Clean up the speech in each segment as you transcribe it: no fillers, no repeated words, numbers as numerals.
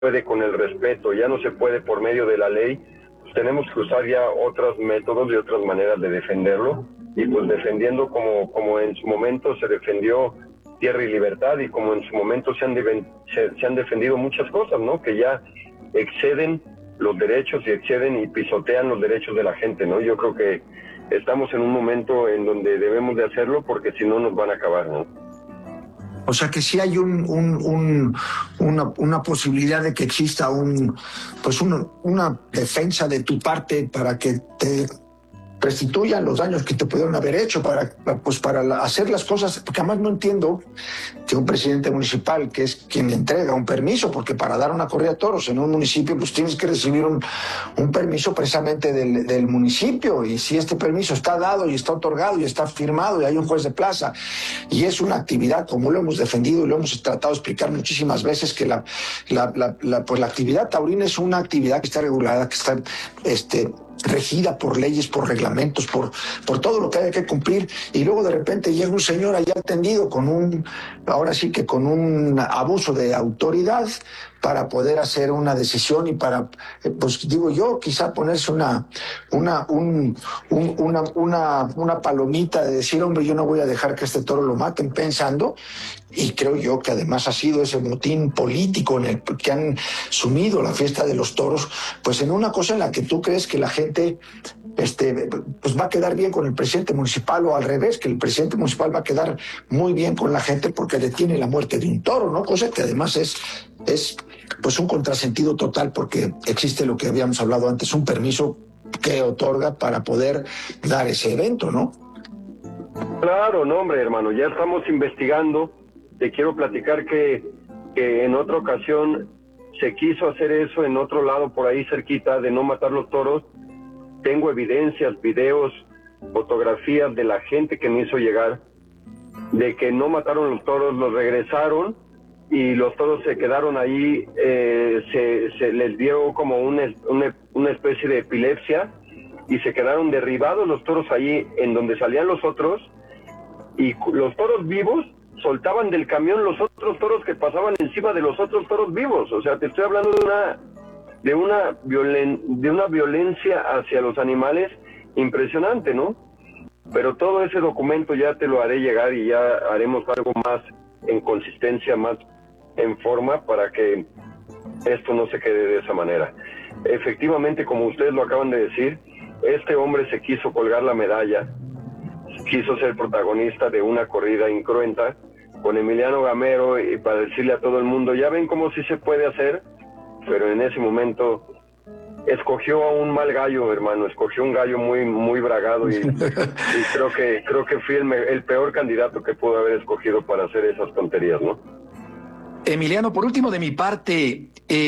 puede con el respeto, ya no se puede por medio de la ley, pues tenemos que usar ya otros métodos y otras maneras de defenderlo, y pues defendiendo como en su momento se defendió Tierra y Libertad, y como en su momento se han defendido muchas cosas, ¿no? Que ya exceden los derechos y exceden y pisotean los derechos de la gente, ¿no? Yo creo que estamos en un momento en donde debemos de hacerlo, porque si no nos van a acabar, ¿no? O sea que sí hay una posibilidad de que exista una defensa de tu parte para que te restituyan los daños que te pudieron haber hecho para hacer las cosas, porque además no entiendo que un presidente municipal, que es quien entrega un permiso, porque para dar una corrida de toros en un municipio pues tienes que recibir un permiso precisamente del municipio, y si este permiso está dado y está otorgado y está firmado y hay un juez de plaza y es una actividad, como lo hemos defendido y lo hemos tratado de explicar muchísimas veces, que la actividad taurina es una actividad que está regulada, que está regida por leyes, por reglamentos, por todo lo que hay que cumplir, y luego de repente llega un señor allá atendido con un abuso de autoridad para poder hacer una decisión y para, pues digo yo, quizá ponerse una palomita de decir, hombre, yo no voy a dejar que este toro lo maten, pensando, y creo yo que además ha sido ese motín político en el que han sumido la fiesta de los toros, pues en una cosa en la que tú crees que la gente pues va a quedar bien con el presidente municipal, o al revés, que el presidente municipal va a quedar muy bien con la gente porque detiene la muerte de un toro, ¿no? Cosa que además es pues un contrasentido total, porque existe lo que habíamos hablado antes, un permiso que otorga para poder dar ese evento, ¿no? Claro, no, hombre, hermano, ya estamos investigando. Te quiero platicar que en otra ocasión se quiso hacer eso en otro lado, por ahí cerquita, de no matar los toros. Tengo evidencias, videos, fotografías de la gente que me hizo llegar, de que no mataron los toros, los regresaron, y los toros se quedaron ahí, se les dio como una especie de epilepsia, y se quedaron derribados los toros ahí en donde salían los otros, y los toros vivos soltaban del camión los otros toros que pasaban encima de los otros toros vivos. O sea, te estoy hablando de una violencia hacia los animales impresionante, ¿no? Pero todo ese documento ya te lo haré llegar, y ya haremos algo más en consistencia, más en forma, para que esto no se quede de esa manera. Efectivamente, como ustedes lo acaban de decir, este hombre se quiso colgar la medalla, quiso ser protagonista de una corrida incruenta con Emiliano Gamero, y para decirle a todo el mundo, ya ven cómo sí se puede hacer, pero en ese momento escogió a un mal gallo, hermano, escogió un gallo muy, muy bragado, y creo que fui el peor candidato que pudo haber escogido para hacer esas tonterías, ¿no? Emiliano, por último de mi parte,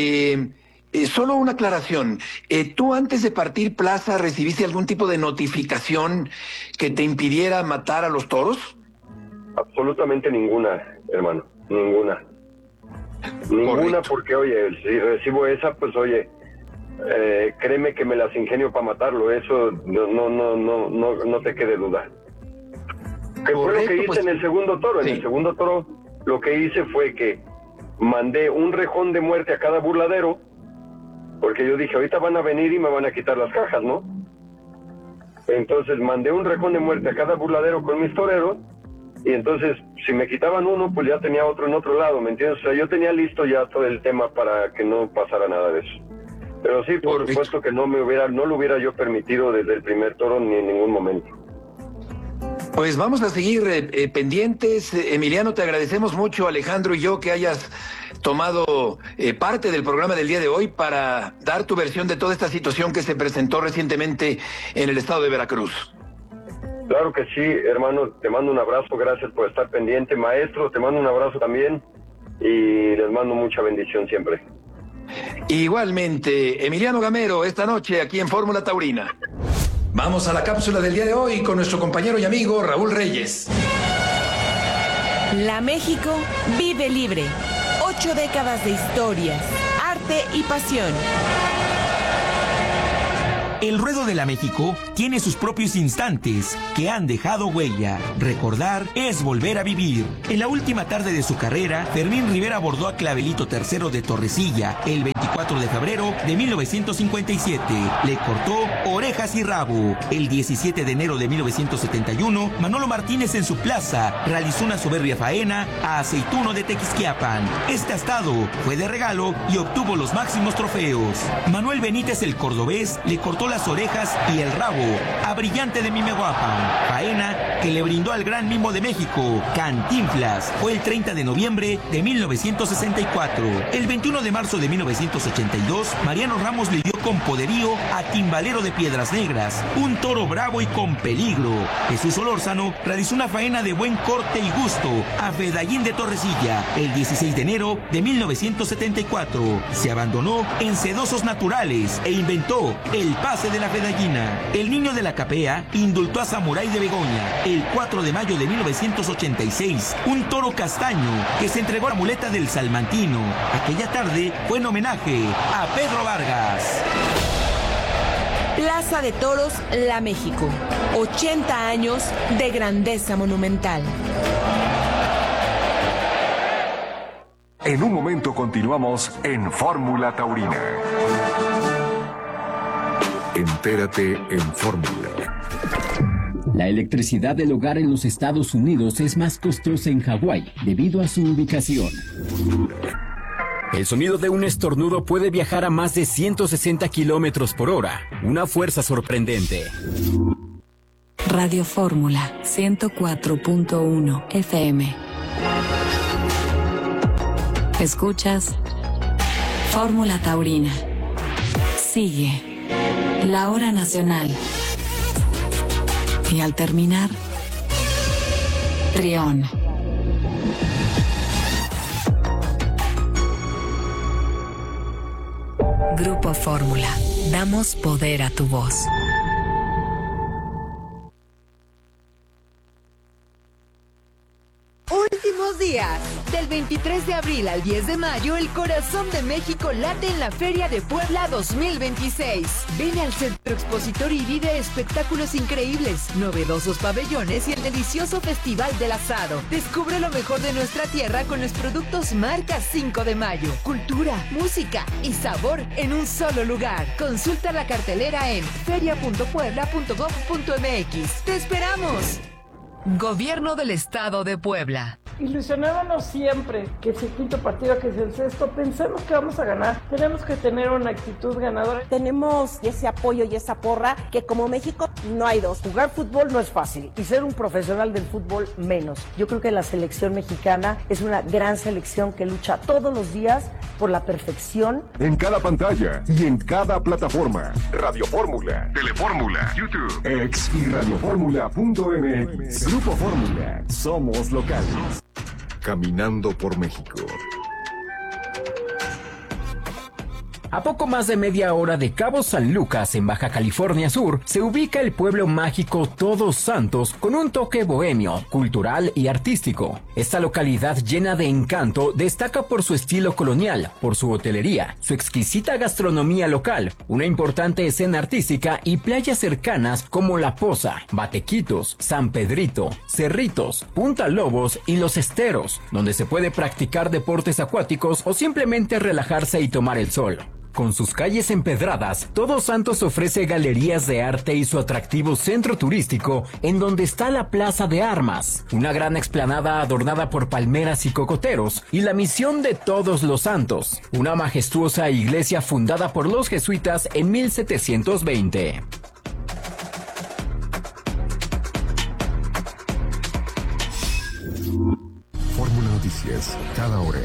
solo una aclaración. ¿Tú antes de partir plaza recibiste algún tipo de notificación que te impidiera matar a los toros? Absolutamente ninguna, hermano, ninguna. Ninguna, porque oye, si recibo esa, pues oye, créeme que me las ingenio para matarlo, eso no te quede duda. ¿Qué fue lo que hice en el segundo toro? En el segundo toro lo que hice fue que mandé un rejón de muerte a cada burladero, porque yo dije, ahorita van a venir y me van a quitar las cajas, ¿no? Entonces mandé un rejón de muerte a cada burladero con mis toreros, y entonces si me quitaban uno, pues ya tenía otro en otro lado, ¿me entiendes? O sea, yo tenía listo ya todo el tema para que no pasara nada de eso. Pero sí, por supuesto que no lo hubiera yo permitido desde el primer toro, ni en ningún momento. Pues vamos a seguir pendientes. Emiliano, te agradecemos mucho, Alejandro y yo, que hayas tomado parte del programa del día de hoy para dar tu versión de toda esta situación que se presentó recientemente en el estado de Veracruz. Claro que sí, hermano, te mando un abrazo, gracias por estar pendiente. Maestro, te mando un abrazo también, y les mando mucha bendición siempre. Igualmente, Emiliano Gamero, esta noche aquí en Fórmula Taurina. Vamos a la cápsula del día de hoy con nuestro compañero y amigo Raúl Reyes. La México vive libre. 8 décadas de historias, arte y pasión. El ruedo de la México tiene sus propios instantes que han dejado huella. Recordar es volver a vivir. En la última tarde de su carrera, Fermín Rivera abordó a Clavelito III de Torrecilla el 24 de febrero de 1957. Le cortó orejas y rabo. El 17 de enero de 1971, Manolo Martínez en su plaza realizó una soberbia faena a Aceituno de Tequisquiapan. Este astado fue de regalo y obtuvo los máximos trofeos. Manuel Benítez el cordobés le cortó las orejas y el rabo a Brillante de Mimehuapan, faena que le brindó al gran mimo de México, Cantinflas. Fue el 30 de noviembre de 1964. El 21 de marzo de 1982, Mariano Ramos le dio con poderío a Timbalero de Piedras Negras, un toro bravo y con peligro. Jesús Solórzano realizó una faena de buen corte y gusto a Fedallín de Torrecilla el 16 de enero de 1974. Se abandonó en sedosos naturales e inventó el pase de la Fedallina. El niño de la Capea indultó a Samurai de Begoña el 4 de mayo de 1986, un toro castaño que se entregó a la muleta del Salmantino. Aquella tarde fue en homenaje a Pedro Vargas. Plaza de Toros La México. 80 años de grandeza monumental. En un momento continuamos en Fórmula Taurina. Entérate en Fórmula. La electricidad del hogar en los Estados Unidos es más costosa en Hawái debido a su ubicación. El sonido de un estornudo puede viajar a más de 160 kilómetros por hora, una fuerza sorprendente. Radio Fórmula 104.1 FM. Escuchas Fórmula Taurina. Sigue la hora nacional. Y al terminar, Trión. Grupo Fórmula. Damos poder a tu voz. Últimos días. Del 23 de abril al 10 de mayo, el corazón de México late en la Feria de Puebla 2026. Ven al Centro Expositor y vive espectáculos increíbles, novedosos pabellones y el delicioso Festival del Asado. Descubre lo mejor de nuestra tierra con los productos marca 5 de mayo. Cultura, música y sabor en un solo lugar. Consulta la cartelera en feria.puebla.gov.mx. ¡Te esperamos! Gobierno del Estado de Puebla. Ilusionándonos siempre que es el quinto partido, que es el sexto, pensamos que vamos a ganar. Tenemos que tener una actitud ganadora. Tenemos ese apoyo y esa porra que como México no hay dos. Jugar fútbol no es fácil y ser un profesional del fútbol menos. Yo creo que la selección mexicana es una gran selección que lucha todos los días por la perfección. En cada pantalla y en cada plataforma. Radio Fórmula, Telefórmula, YouTube, X y radioformula.mx. Grupo Fórmula. Somos locales. Caminando por México. A poco más de media hora de Cabo San Lucas, en Baja California Sur, se ubica el pueblo mágico Todos Santos con un toque bohemio, cultural y artístico. Esta localidad llena de encanto destaca por su estilo colonial, por su hotelería, su exquisita gastronomía local, una importante escena artística y playas cercanas como La Poza, Batequitos, San Pedrito, Cerritos, Punta Lobos y Los Esteros, donde se puede practicar deportes acuáticos o simplemente relajarse y tomar el sol. Con sus calles empedradas, Todos Santos ofrece galerías de arte y su atractivo centro turístico, en donde está la Plaza de Armas, una gran explanada adornada por palmeras y cocoteros, y la Misión de Todos los Santos, una majestuosa iglesia fundada por los jesuitas en 1720. Fórmula Noticias, cada hora.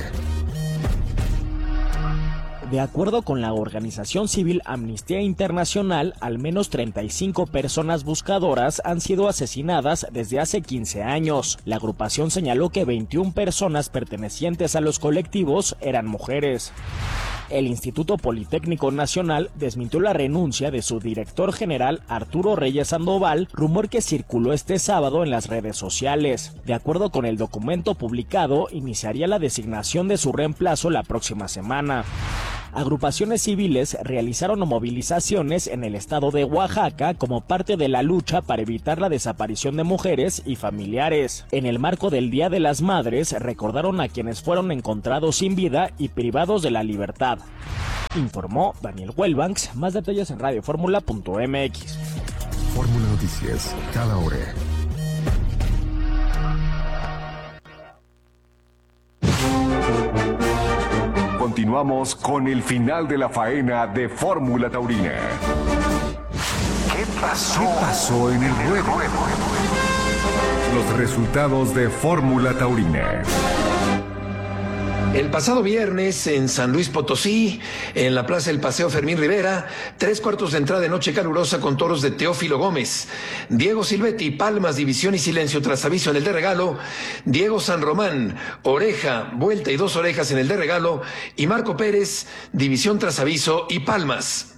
De acuerdo con la organización civil Amnistía Internacional, al menos 35 personas buscadoras han sido asesinadas desde hace 15 años. La agrupación señaló que 21 personas pertenecientes a los colectivos eran mujeres. El Instituto Politécnico Nacional desmintió la renuncia de su director general Arturo Reyes Sandoval, rumor que circuló este sábado en las redes sociales. De acuerdo con el documento publicado, iniciaría la designación de su reemplazo la próxima semana. Agrupaciones civiles realizaron movilizaciones en el estado de Oaxaca como parte de la lucha para evitar la desaparición de mujeres y familiares. En el marco del Día de las Madres, recordaron a quienes fueron encontrados sin vida y privados de la libertad. Informó Daniel Huelbanks. Más detalles en radioformula.mx. Fórmula Noticias, cada hora. Continuamos con el final de la faena de Fórmula Taurina. ¿Qué pasó en el ruedo? Los resultados de Fórmula Taurina. El pasado viernes en San Luis Potosí, en la Plaza del Paseo Fermín Rivera, 3/4 de entrada de noche calurosa con toros de Teófilo Gómez, Diego Silvetti, Palmas, División y Silencio tras aviso en el de regalo, Diego San Román, Oreja, Vuelta y 2 orejas en el de regalo, y Marco Pérez, División tras aviso y Palmas.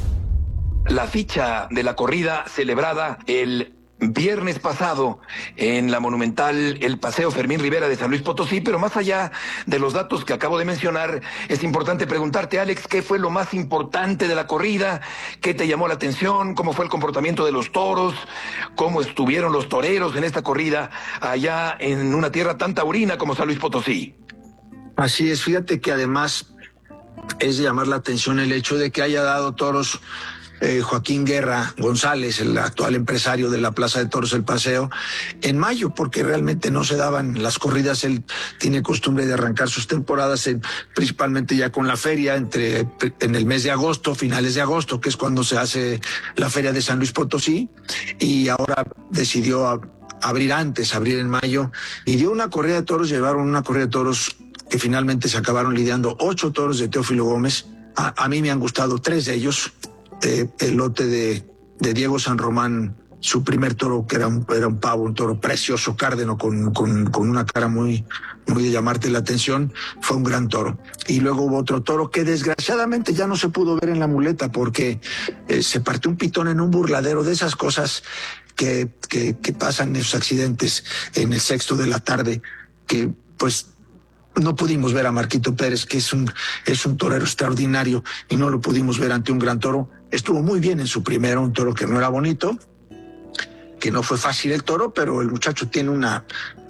La ficha de la corrida celebrada el viernes pasado en la monumental El Paseo Fermín Rivera de San Luis Potosí, pero más allá de los datos que acabo de mencionar, es importante preguntarte, Alex, ¿qué fue lo más importante de la corrida? ¿Qué te llamó la atención? ¿Cómo fue el comportamiento de los toros? ¿Cómo estuvieron los toreros en esta corrida allá en una tierra tan taurina como San Luis Potosí? Así es, fíjate que además es de llamar la atención el hecho de que haya dado toros Joaquín Guerra González, el actual empresario de la Plaza de Toros El Paseo, en mayo, porque realmente no se daban las corridas. Él tiene costumbre de arrancar sus temporadas principalmente ya con la feria en el mes de agosto, finales de agosto, que es cuando se hace la feria de San Luis Potosí, y ahora decidió abrir en mayo, y dio una corrida de toros. Llevaron una corrida de toros que finalmente se acabaron lidiando 8 toros de Teófilo Gómez. A mí me han gustado 3 de ellos. El lote de Diego San Román, su primer toro, que era un pavo, un toro precioso, cárdeno, con una cara muy de llamarte la atención, fue un gran toro. Y luego hubo otro toro que desgraciadamente ya no se pudo ver en la muleta porque se partió un pitón en un burladero, de esas cosas que pasan en esos accidentes en el 6:00 de la tarde, que pues no pudimos ver a Marquito Pérez, que es un torero extraordinario, y no lo pudimos ver ante un gran toro. Estuvo muy bien en su primero, un toro que no era bonito, que no fue fácil el toro, pero el muchacho tiene una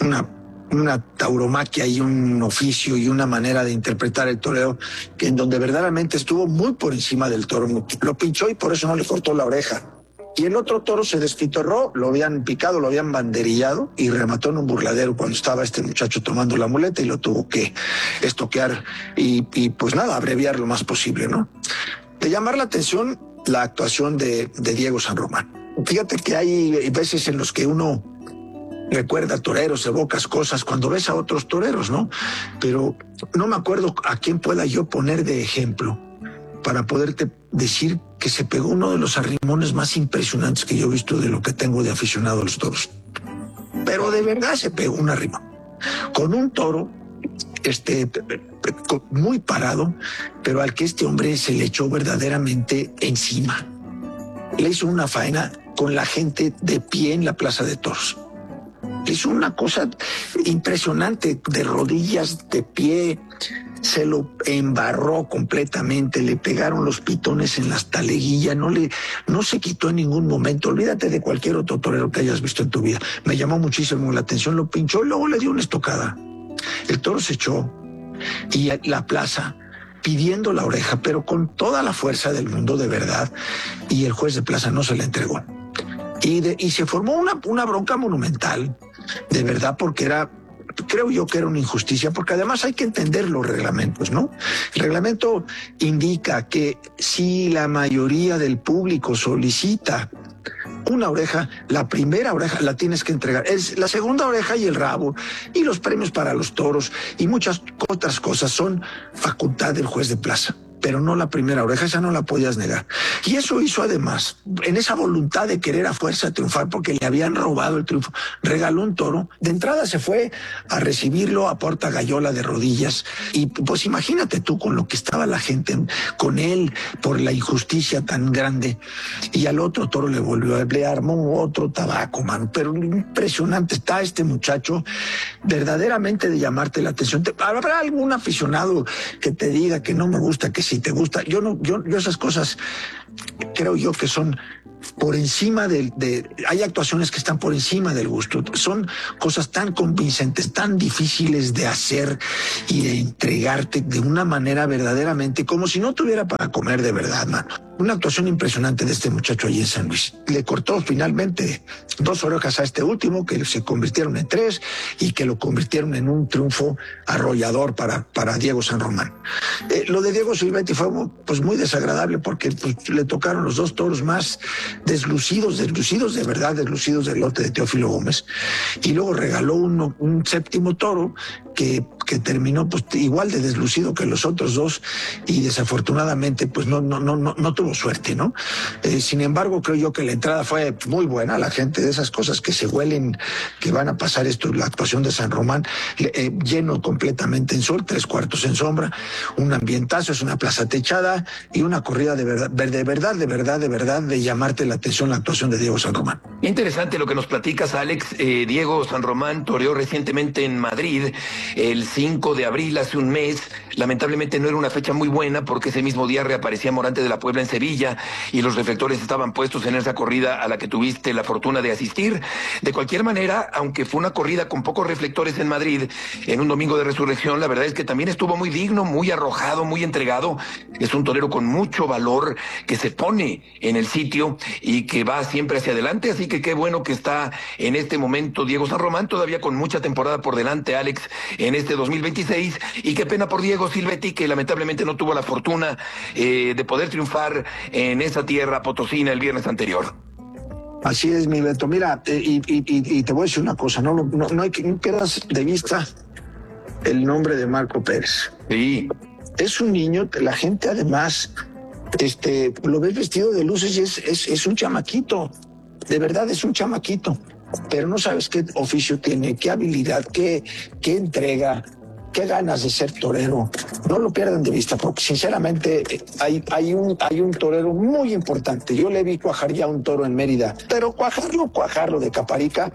tauromaquia y un oficio y una manera de interpretar el toreo que en donde verdaderamente estuvo muy por encima del toro. Lo pinchó y por eso no le cortó la oreja. Y el otro toro se desfitorró, lo habían picado, lo habían banderillado y remató en un burladero cuando estaba este muchacho tomando la muleta y lo tuvo que estoquear y pues nada, abreviar lo más posible, ¿no? De llamar la atención la actuación de Diego San Román. Fíjate que hay veces en los que uno recuerda toreros, evocas cosas cuando ves a otros toreros, ¿no? Pero no me acuerdo a quién pueda yo poner de ejemplo para poderte decir que se pegó uno de los arrimones más impresionantes que yo he visto de lo que tengo de aficionado a los toros. Pero de verdad se pegó un arrimón. Con un toro muy parado, pero al que este hombre se le echó verdaderamente encima. Le hizo una faena con la gente de pie en la Plaza de Toros. Le hizo una cosa impresionante, de rodillas, de pie. Se lo embarró completamente, le pegaron los pitones en las taleguillas, no se quitó en ningún momento. Olvídate de cualquier otro torero que hayas visto en tu vida. Me llamó muchísimo la atención, lo pinchó y luego le dio una estocada. El toro se echó y la plaza pidiendo la oreja, pero con toda la fuerza del mundo, de verdad, y el juez de plaza no se la entregó. Y se formó una bronca monumental, de verdad, porque creo yo que era una injusticia, porque además hay que entender los reglamentos, ¿no? El reglamento indica que si la mayoría del público solicita una oreja, la primera oreja la tienes que entregar. Es la segunda oreja y el rabo, y los premios para los toros, y muchas otras cosas son facultad del juez de plaza. Pero no la primera oreja, esa no la podías negar. Y eso hizo además, en esa voluntad de querer a fuerza triunfar porque le habían robado el triunfo, regaló un toro. De entrada se fue a recibirlo a Porta Gallola de rodillas. Y pues imagínate tú con lo que estaba la gente con él por la injusticia tan grande. Y al otro toro le armó otro tabaco, mano. Pero impresionante está este muchacho, verdaderamente de llamarte la atención. ¿Habrá algún aficionado que te diga que no me gusta, que si si te gusta. Yo esas cosas creo yo que son por encima hay actuaciones que están por encima del gusto. Son cosas tan convincentes, tan difíciles de hacer y de entregarte de una manera verdaderamente como si no tuviera para comer de verdad, mano. Una actuación impresionante de este muchacho allí en San Luis. Le cortó finalmente 2 orejas a este último, que se convirtieron en 3 y que lo convirtieron en un triunfo arrollador para Diego San Román. Lo de Diego Silvetti fue pues muy desagradable porque pues, le tocaron los 2 toros más deslucidos de verdad, deslucidos del lote de Teófilo Gómez, y luego regaló un 7º toro que terminó pues igual de deslucido que los otros 2 y desafortunadamente pues no tuvo suerte, ¿no? Sin embargo, creo yo que la entrada fue muy buena. La gente de esas cosas que se huelen que van a pasar esto, la actuación de San Román, lleno completamente en sol, 3/4 en sombra, un ambientazo, es una plaza techada y una corrida de verdad de llamarte la atención la actuación de Diego San Román. Interesante lo que nos platicas, Alex. Diego San Román toreó recientemente en Madrid el 5 de abril, hace un mes. Lamentablemente no era una fecha muy buena porque ese mismo día reaparecía Morante de la Puebla en Sevilla y los reflectores estaban puestos en esa corrida a la que tuviste la fortuna de asistir. De cualquier manera, aunque fue una corrida con pocos reflectores en Madrid, en un domingo de resurrección, la verdad es que también estuvo muy digno, muy arrojado, muy entregado. Es un torero con mucho valor que se pone en el sitio y que va siempre hacia adelante, así que qué bueno que está en este momento Diego San Román, todavía con mucha temporada por delante, Alex, en este 2026, y qué pena por Diego Silvetti, que lamentablemente no tuvo la fortuna de poder triunfar en esa tierra potosina el viernes anterior. Así es, mi Beto. Mira, y te voy a decir una cosa, no pierdas de vista el nombre de Marco Pérez. Sí. Es un niño, la gente además, lo ves vestido de luces y es un chamaquito. De verdad es un chamaquito. Pero no sabes qué oficio tiene, qué habilidad, qué entrega, qué ganas de ser torero. No lo pierdan de vista, porque sinceramente hay un torero muy importante. Yo le vi cuajar ya un toro en Mérida, pero cuajarlo de Caparica,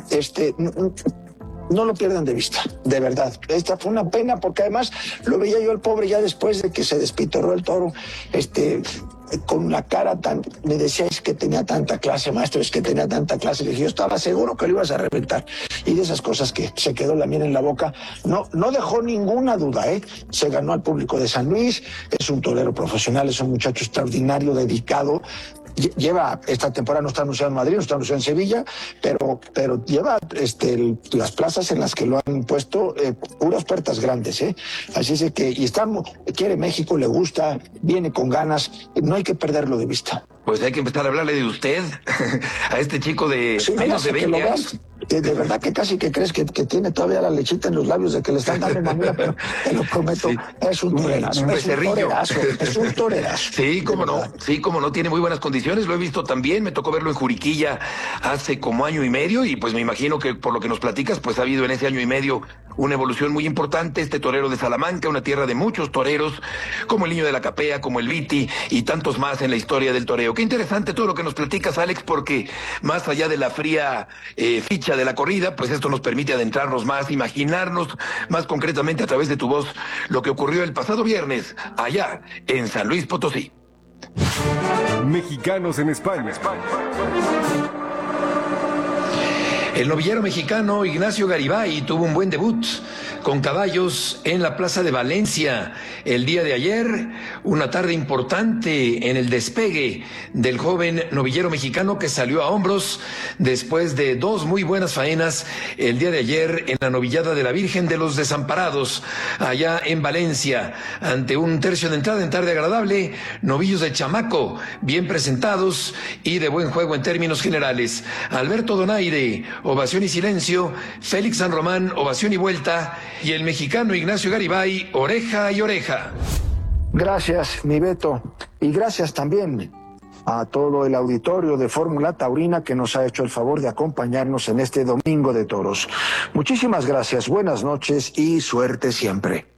no lo pierdan de vista, de verdad. Esta fue una pena porque además lo veía yo al pobre ya después de que se despitorró el toro, con la cara me decía, es que tenía tanta clase, maestro, es que tenía tanta clase. Le dije, yo estaba seguro que lo ibas a reventar. Y de esas cosas que se quedó la miel en la boca, no dejó ninguna duda, Se ganó al público de San Luis, es un torero profesional, es un muchacho extraordinario, dedicado. Lleva, esta temporada no está anunciado en Madrid, no está anunciado en Sevilla, pero lleva las plazas en las que lo han puesto, puras puertas grandes, Así es que, quiere México, le gusta, viene con ganas, no hay que perderlo de vista. Pues hay que empezar a hablarle de usted a este chico de menos de 20 años. De verdad que casi que crees que tiene todavía la lechita en los labios de que le están dando mamila, pero te lo prometo, sí. Es un torerazo. Es un torerazo. Sí, cómo no, tiene muy buenas condiciones, lo he visto también, me tocó verlo en Juriquilla hace como año y medio y pues me imagino que por lo que nos platicas, pues ha habido en ese año y medio una evolución muy importante, este torero de Salamanca, una tierra de muchos toreros, como el Niño de la Capea, como el Viti y tantos más en la historia del toreo. Qué interesante todo lo que nos platicas, Alex, porque más allá de la fría ficha de la corrida, pues esto nos permite adentrarnos más, imaginarnos más concretamente a través de tu voz lo que ocurrió el pasado viernes allá en San Luis Potosí. Mexicanos en España. El novillero mexicano Ignacio Garibay tuvo un buen debut con caballos en la Plaza de Valencia el día de ayer, una tarde importante en el despegue del joven novillero mexicano que salió a hombros después de 2 muy buenas faenas el día de ayer en la novillada de la Virgen de los Desamparados allá en Valencia, ante un tercio de entrada en tarde agradable, novillos de chamaco bien presentados y de buen juego en términos generales. Alberto Donaire, ovación y silencio, Félix San Román, ovación y vuelta, y el mexicano Ignacio Garibay, oreja y oreja. Gracias, mi Beto, y gracias también a todo el auditorio de Fórmula Taurina que nos ha hecho el favor de acompañarnos en este Domingo de Toros. Muchísimas gracias, buenas noches y suerte siempre.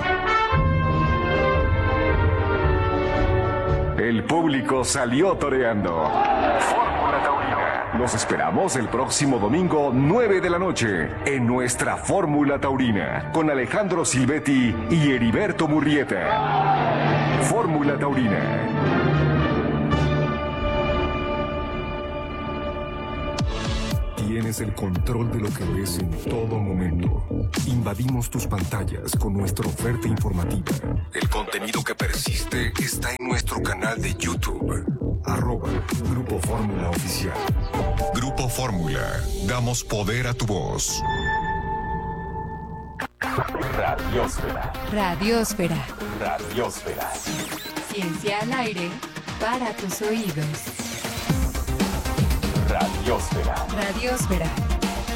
El público salió toreando. Fórmula Taurina. Los esperamos el próximo domingo, 9 de la noche, en nuestra Fórmula Taurina, con Alejandro Silvetti y Heriberto Murrieta. Fórmula Taurina. Tienes el control de lo que ves en todo momento. Invadimos tus pantallas con nuestra oferta informativa. El contenido que persiste está en nuestro canal de YouTube. @Grupo Fórmula Oficial. Grupo Fórmula. Damos poder a tu voz. Radiosfera. Radiosfera. Radiosfera. Ciencia al aire para tus oídos. Radiosfera. Radiosfera.